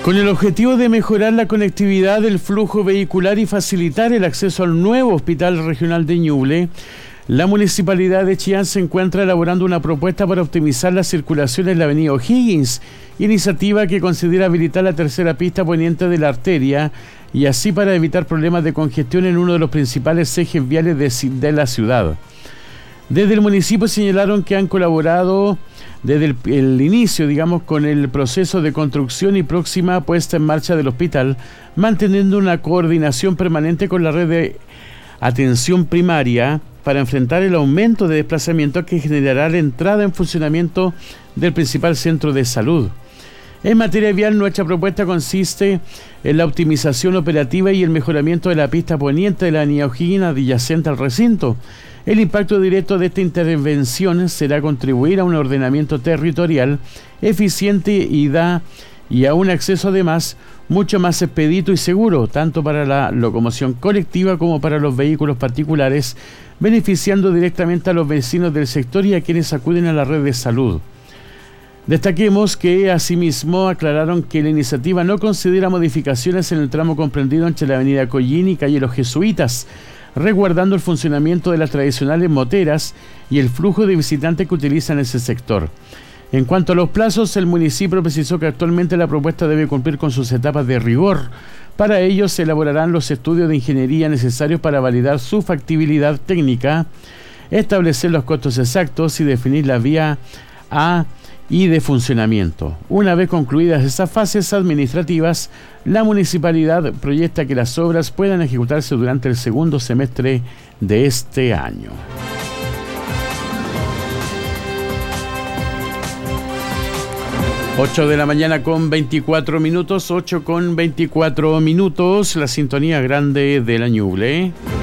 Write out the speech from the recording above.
Con el objetivo de mejorar la conectividad del flujo vehicular y facilitar el acceso al nuevo Hospital Regional de Ñuble, la Municipalidad de Chillán se encuentra elaborando una propuesta para optimizar la circulación en la avenida O'Higgins, iniciativa que considera habilitar la tercera pista poniente de la arteria y así para evitar problemas de congestión en uno de los principales ejes viales de la ciudad. Desde el municipio señalaron que han colaborado desde el inicio, con el proceso de construcción y próxima puesta en marcha del hospital, manteniendo una coordinación permanente con la red de atención primaria para enfrentar el aumento de desplazamiento que generará la entrada en funcionamiento del principal centro de salud. En materia vial, nuestra propuesta consiste en la optimización operativa y el mejoramiento de la pista poniente de la avenida O'Higgins adyacente al recinto. El impacto directo de esta intervención será contribuir a un ordenamiento territorial eficiente y a un acceso además mucho más expedito y seguro, tanto para la locomoción colectiva como para los vehículos particulares, beneficiando directamente a los vecinos del sector y a quienes acuden a la red de salud. Destaquemos que asimismo aclararon que la iniciativa no considera modificaciones en el tramo comprendido entre la avenida Collín y calle Los Jesuitas, resguardando el funcionamiento de las tradicionales moteras y el flujo de visitantes que utilizan ese sector. En cuanto a los plazos, el municipio precisó que actualmente la propuesta debe cumplir con sus etapas de rigor. Para ello se elaborarán los estudios de ingeniería necesarios para validar su factibilidad técnica, establecer los costos exactos y definir la vía A y de funcionamiento. Una vez concluidas esas fases administrativas, la municipalidad proyecta que las obras puedan ejecutarse durante el segundo semestre de este año. Ocho de la mañana con 24 minutos, 8 con 24 minutos, la sintonía grande de la Ñuble.